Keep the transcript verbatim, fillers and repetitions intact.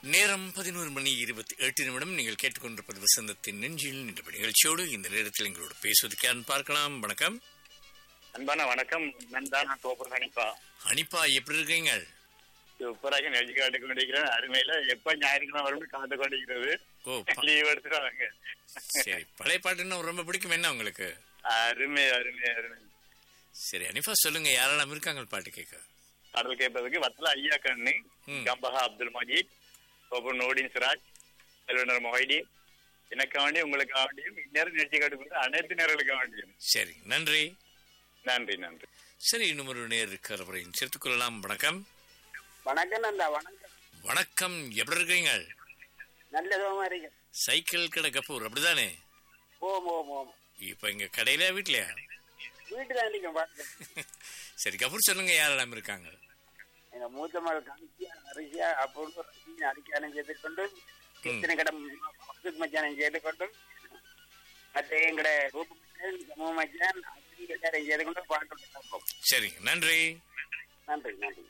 நேரம் பதினோரு மணி இருபத்தி எட்டு நிமிடம். நீங்கள் கேட்டுக்கொண்டிருப்பது வசந்தத்தின் நெஞ்சில் நின்ற நிகழ்ச்சியோடு இந்த நேரத்தில் எங்களோடு பேசுவதற்கு யாருன்னு பார்க்கலாம். வணக்கம். அன்பான வணக்கம். நன்தான் சூப்பர் ஹனிப்பா. ஹனிப்பா எப்படி இருக்கீங்க? சூப்பராக நிகழ்ச்சி காட்டு கொண்டிருக்கிறேன். அருமையில எப்ப ஞாயிற்றுக்கிழமை வரும் காத்து கொண்டிருக்கிறது. ஓ, லீவ் எடுத்துட்டாங்க. சரி, பழைய பாட்டுன்னா ரொம்ப பிடிக்கும் என்ன உங்களுக்கு? அருமை அருமை அருமை. சரி ஹனிஃபா, சொல்லுங்க, யாரெல்லாம் இருக்காங்க பாட்டு கேட்க? பாடல் கேட்பதற்கு வத்தல ஐயா கண்ணு, கம்பஹா அப்துல் மஜீத், நோடின் சிராஜ், செல்வனர் மொஹைடி, எனக்காக வேண்டியும் உங்களுக்காக வேண்டியும் இந்நேரம் நிகழ்ச்சி காட்டுக்கொண்டு அனைத்து நேர்களுக்காக வேண்டியும். சரி, நன்றி நன்றி நன்றி. சரி, இன்னும் ஒரு நேர் இருக்கிறவரையும் சேர்த்துக் கொள்ளலாம். வணக்கம். வணக்கம் நந்தா. வணக்கம். வணக்கம், எப்படி இருக்கீங்க? நல்லதமா இருக்கு. சைக்கிள் கடை கபூர் அப்படிதானே? ஓம் ஓம் ஓம். இப்ப இங்க கடையில வீட்லயா? வீட்டுதான் இருக்கேன். சரி கபூர், சொல்லுங்க, யாரெல்லாம் இருக்காங்க? எங்க மூத்த மகள் காமிச்சியா அரிசியா அப்பொழுது அடிக்கானம் செய்து கொண்டு கிச்சனை கடம் மச்சானம் செய்து கொண்டு மற்ற எங்கட ரூப மச்சான் எல்லாரையும் செய்து கொண்டு பாட்டு. சரி, நன்றி நன்றி நன்றி.